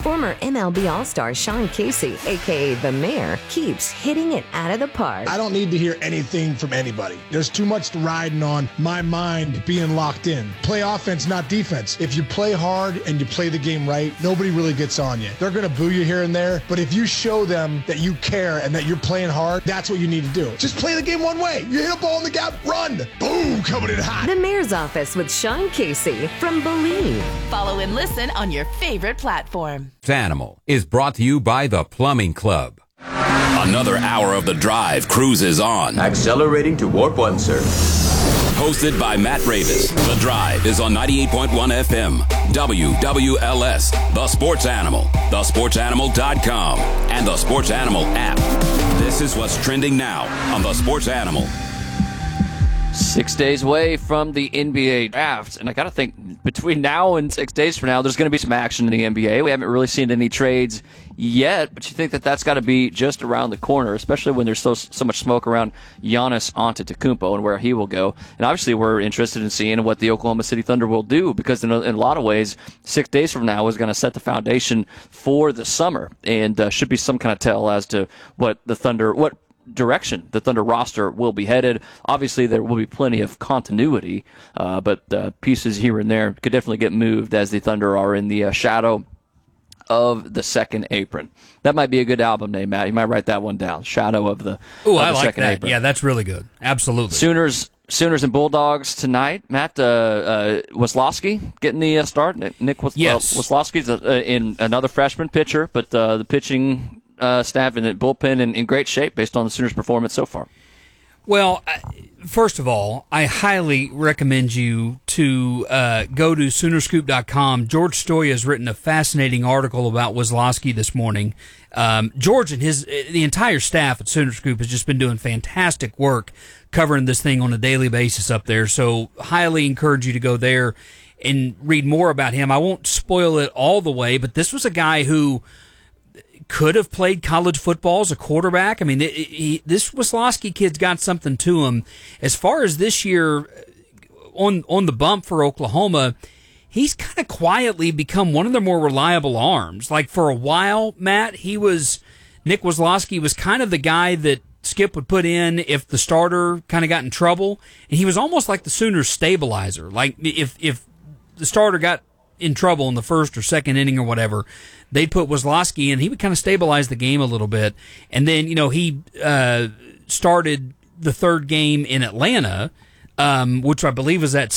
Former MLB All-Star Sean Casey, a.k.a. The Mayor, keeps hitting it out of the park. I don't need to hear anything from anybody. There's too much riding on my mind being locked in. Play offense, not defense. If you play hard and you play the game right, nobody really gets on you. They're going to boo you here and there, but if you show them that you care and that you're playing hard, that's what you need to do. Just play the game one way. You hit a ball in the gap, run. Boom, coming in hot. The Mayor's Office with Sean Casey from Believe. Follow and listen on your favorite platform. Animal is brought to you by the Plumbing Club. Another hour of The Drive cruises on. Accelerating to warp 1, sir. Hosted by Matt Ravis. The Drive is on 98.1 FM, WWLS, The Sports Animal, thesportsanimal.com, and the Sports Animal app. This is what's trending now on The Sports Animal. 6 days away from the NBA draft, and I got to think between now and 6 days from now, there's going to be some action in the NBA. We haven't really seen any trades yet, but you think that that's got to be just around the corner, especially when there's so much smoke around Giannis Antetokounmpo and where he will go. And obviously, we're interested in seeing what the Oklahoma City Thunder will do, because in a lot of ways, 6 days from now is going to set the foundation for the summer, and should be some kind of tell as to what direction the Thunder roster will be headed. Obviously, there will be plenty of continuity, but pieces here and there could definitely get moved as the Thunder are in the shadow of the second apron. That might be a good album name, Matt. You might write that one down. Shadow of the I like second that. apron. Yeah, that's really good. Absolutely. Sooners and Bulldogs tonight. Matt, Wisłowski getting the start. Nick Wisłowski's in another freshman pitcher, but the pitching staff and the bullpen in great shape based on the Sooners' performance so far. Well, first of all, I highly recommend you to go to Soonerscoop.com. George Stoya has written a fascinating article about Wisłowski this morning. George and the entire staff at Soonerscoop has just been doing fantastic work covering this thing on a daily basis up there. So highly encourage you to go there and read more about him. I won't spoil it all the way, but this was a guy who could have played college football as a quarterback. I mean, this Wisłowski kid's got something to him. As far as this year on the bump for Oklahoma, he's kind of quietly become one of their more reliable arms. Like for a while, Matt, Nick Wisłowski was kind of the guy that Skip would put in if the starter kind of got in trouble, and he was almost like the Sooners stabilizer. Like if the starter got in trouble in the first or second inning or whatever, they'd put Wisłowski in. He would kind of stabilize the game a little bit. And then, he started the third game in Atlanta, which I believe was that